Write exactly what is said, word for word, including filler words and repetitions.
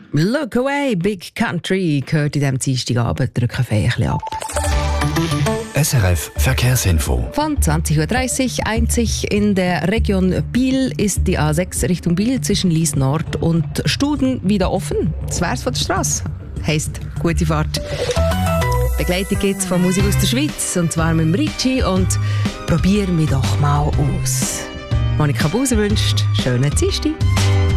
Look away, Big Country gehört in diesem Dienstagabend, drücken wir ein bisschen ab. S R F Verkehrsinfo. Von zwanzig Uhr dreißig einzig in der Region Biel ist die A sechs Richtung Biel zwischen Lies Nord und Studen wieder offen. Das wär's von der Straße. Heisst, gute Fahrt. Begleitung gibt's von Musik aus der Schweiz, und zwar mit dem Ricci, und probier mich doch mal aus. Monika Buser wünscht schönen Dienstag.